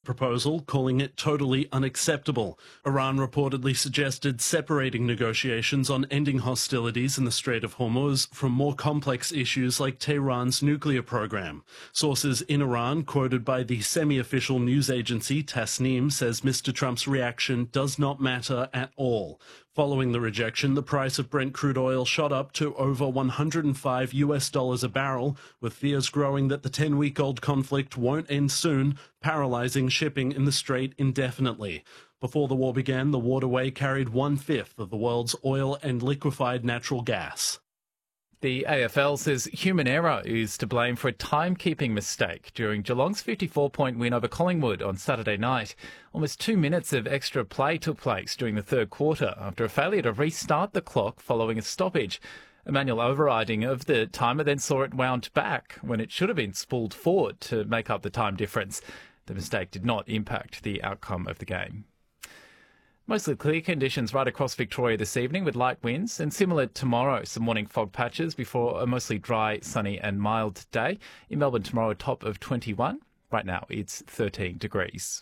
proposal, calling it totally unacceptable. Iran reportedly suggested separating negotiations on ending hostilities in the Strait of Hormuz from more complex issues like Tehran's nuclear program. Sources in Iran, quoted by the semi-official news agency Tasnim, says Mr. Trump's reaction does not matter at all. Following the rejection, the price of Brent crude oil shot up to over $105 a barrel, with fears growing that the 10-week-old conflict won't end soon, paralysing shipping in the strait indefinitely. Before the war began, the waterway carried 1/5 of the world's oil and liquefied natural gas. The AFL says human error is to blame for a timekeeping mistake during Geelong's 54-point win over Collingwood on Saturday night. Almost 2 minutes of extra play took place during the third quarter after a failure to restart the clock following a stoppage. A manual overriding of the timer then saw it wound back when it should have been spooled forward to make up the time difference. The mistake did not impact the outcome of the game. Mostly clear conditions right across Victoria this evening with light winds, and similar tomorrow, some morning fog patches before a mostly dry, sunny and mild day. In Melbourne tomorrow, a top of 21. Right now it's 13 degrees.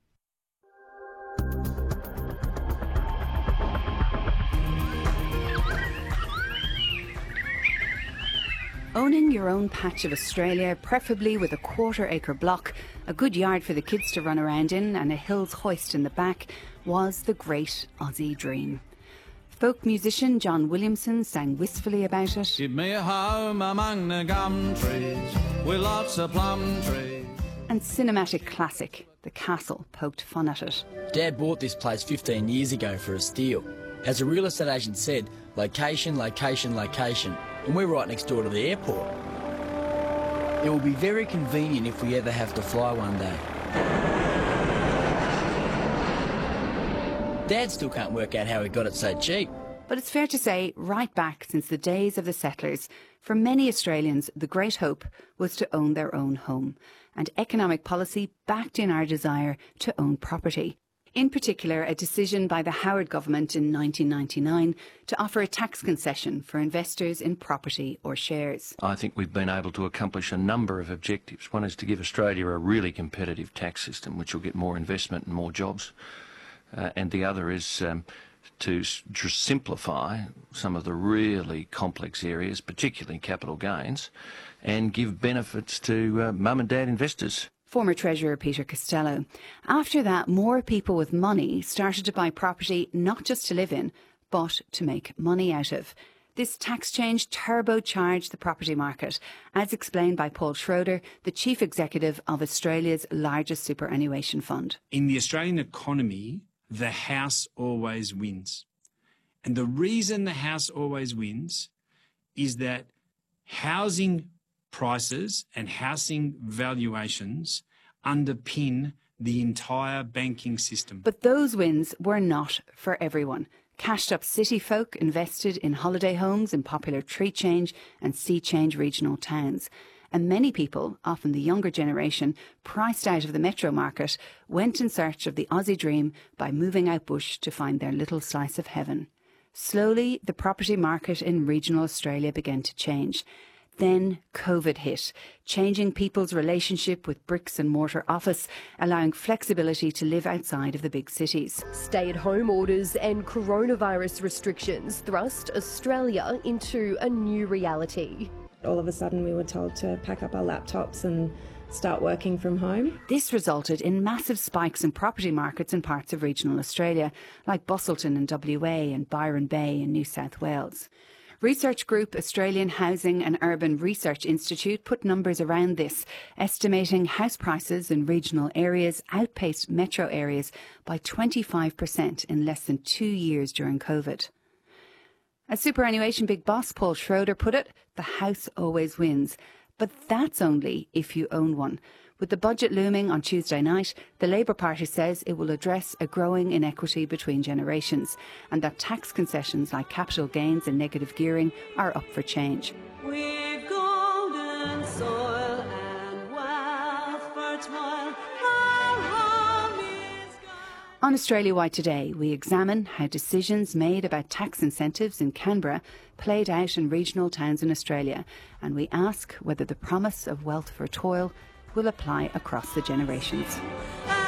Owning your own patch of Australia, preferably with a quarter-acre block, a good yard for the kids to run around in and a Hills hoist in the back, was the great Aussie dream. Folk musician John Williamson sang wistfully about it. Give me a home among the gum trees with lots of plum trees. And cinematic classic The Castle poked fun at it. Dad bought this place 15 years ago for a steal. As a real estate agent said, location, location, location. And we're right next door to the airport. It will be very convenient if we ever have to fly one day. Dad still can't work out how he got it so cheap. But it's fair to say, right back since the days of the settlers, for many Australians, the great hope was to own their own home. And economic policy backed in our desire to own property. In particular, a decision by the Howard government in 1999 to offer a tax concession for investors in property or shares. I think we've been able to accomplish a number of objectives. One is to give Australia a really competitive tax system, which will get more investment and more jobs. And the other is to simplify some of the really complex areas, particularly capital gains, and give benefits to mum and dad investors. Former Treasurer Peter Costello. After that, more people with money started to buy property not just to live in, but to make money out of. This tax change turbocharged the property market, as explained by Paul Schroeder, the Chief Executive of Australia's largest superannuation fund. In the Australian economy, the house always wins. And the reason the house always wins is that housing prices and housing valuations underpin the entire banking system. But those wins were not for everyone. Cashed-up city folk invested in holiday homes in popular Tree Change and Sea Change regional towns. And many people, often the younger generation, priced out of the metro market, went in search of the Aussie dream by moving out bush to find their little slice of heaven. Slowly, the property market in regional Australia began to change. Then COVID hit, changing people's relationship with bricks and mortar office, allowing flexibility to live outside of the big cities. Stay-at-home orders and coronavirus restrictions thrust Australia into a new reality. All of a sudden we were told to pack up our laptops and start working from home. This resulted in massive spikes in property markets in parts of regional Australia, like Busselton in WA and Byron Bay in New South Wales. Research group Australian Housing and Urban Research Institute put numbers around this, estimating house prices in regional areas outpaced metro areas by 25% in less than 2 years during COVID. As superannuation big boss Paul Schroeder put it, the house always wins. But that's only if you own one. With the budget looming on Tuesday night, the Labour Party says it will address a growing inequity between generations and that tax concessions like capital gains and negative gearing are up for change. We've golden soil and wealth fertile. On Australia Wide Today, we examine how decisions made about tax incentives in Canberra played out in regional towns in Australia, and we ask whether the promise of wealth for toil will apply across the generations.